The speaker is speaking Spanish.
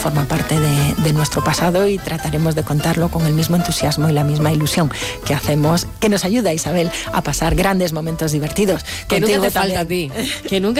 forma parte de nuestro pasado y trataremos de contarlo con el mismo entusiasmo y la misma ilusión que hacemos, que nos ayuda, Isabel, a pasar grandes momentos divertidos. Que Contigo nunca te también. falta a ti. Que nunca